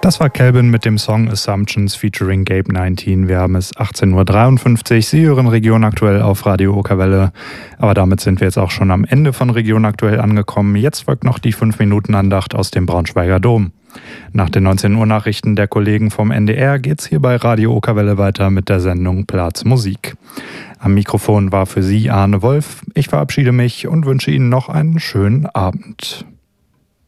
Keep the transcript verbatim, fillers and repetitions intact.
Das war Calvin mit dem Song Assumptions featuring Gabe neunzehn. Wir haben es achtzehn Uhr dreiundfünfzig. Sie hören Region Aktuell auf Radio Okerwelle. Aber damit sind wir jetzt auch schon am Ende von Region Aktuell angekommen. Jetzt folgt noch die fünf Minuten Andacht aus dem Braunschweiger Dom. Nach den neunzehn Uhr Nachrichten der Kollegen vom N D R geht's hier bei Radio Okerwelle weiter mit der Sendung Platz Musik. Am Mikrofon war für Sie Arne Wolf. Ich verabschiede mich und wünsche Ihnen noch einen schönen Abend.